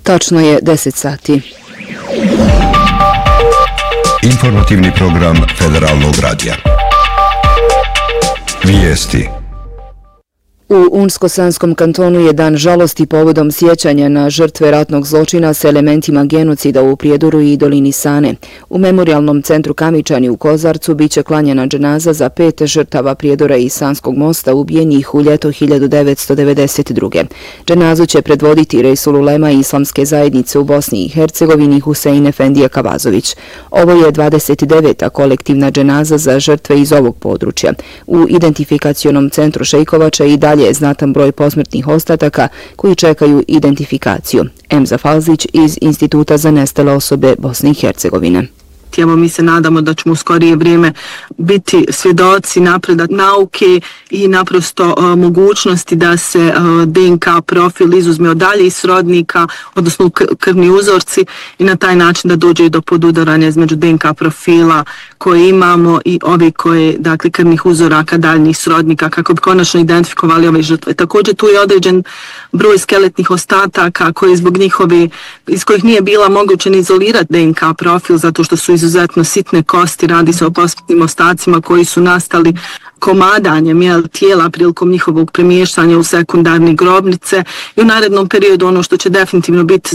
Tačno je 10 sati. Informativni program Federalnog radija. Vijesti. U Unsko-Sanskom kantonu je dan žalosti povodom sjećanja na žrtve ratnog zločina s elementima genocida u Prijedoru i dolini Sane. U memorijalnom centru Kamičani u Kozarcu biće klanjana dženaza za 5 žrtava Prijedora i Sanskog mosta ubijenih u ljeto 1992. Dženazu će predvoditi Reisul Ulema Islamske zajednice u Bosni i Hercegovini Husein Efendija Kavazović. Ovo je 29. kolektivna dženaza za žrtve iz ovog područja. U identifikacionom centru Šejkovača i dalje je znatan broj posmrtnih ostataka koji čekaju identifikaciju. Emza Falzić iz Instituta za nestale osobe Bosne i Hercegovine. Evo, mi se nadamo da ćemo u skorije vrijeme biti svjedoci napredak nauke i naprosto mogućnosti da se DNK profil izuzme od daljih srodnika, odnosno krvni uzorci, i na taj način da dođe do podudaranja između DNK profila koje imamo i ovi koje, dakle, krvnih uzoraka daljnjih srodnika, kako bi konačno identifikovali ove žrtve. Također tu je određen broj skeletnih ostataka koji zbog njihovi, iz kojih nije bila moguće ni izolirati DNK profil zato što su izuzetno sitne kosti, radi se o posmrtnim ostacima koji su nastali komadanjem tijela prilikom njihovog premještanja u sekundarne grobnice, i u narednom periodu ono što će definitivno biti